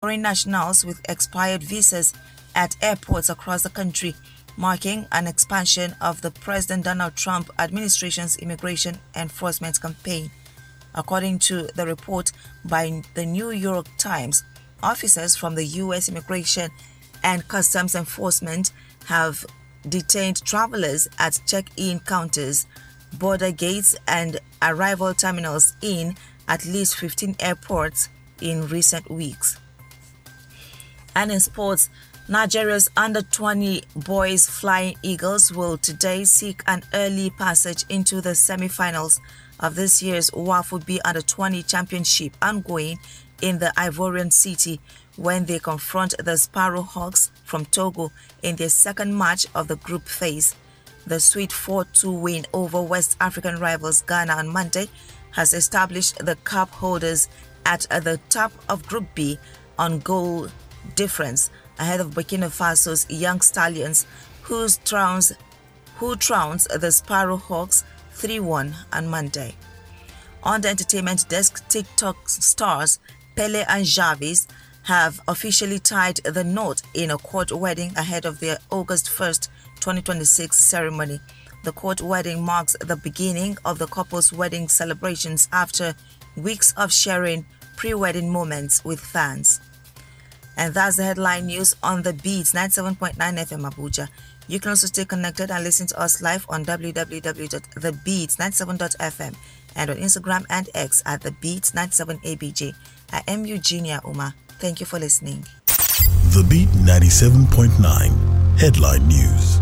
foreign nationals with expired visas at airports across the country, marking an expansion of the President Donald Trump administration's immigration enforcement campaign. According to the report by the New York Times, officers from the U.S. Immigration and Customs Enforcement have detained travelers at check-in counters, border gates, and arrival terminals in at least 15 airports in recent weeks. And in sports, Nigeria's under-20 boys Flying Eagles will today seek an early passage into the semi-finals of this year's WAFB Under-20 Championship ongoing in the Ivorian City when they confront the Sparrow Hawks from Togo in their second match of the group phase. The sweet 4-2 win over West African rivals Ghana on Monday has established the cup holders at the top of Group B on goal difference, ahead of Burkina Faso's Young Stallions, who trounced the Sparrow Hawks 3-1 on Monday. On the entertainment desk, TikTok stars Pele and Jarvis have officially tied the knot in a court wedding ahead of their August 1st, 2026 ceremony. The court wedding marks the beginning of the couple's wedding celebrations after weeks of sharing pre-wedding moments with fans. And that's the headline news on The Beats 97.9 FM Abuja. You can also stay connected and listen to us live on www.thebeats97.fm and on Instagram and X at TheBeats97ABJ. I am Eugenia Uma. Thank you for listening. The Beat 97.9 Headline News.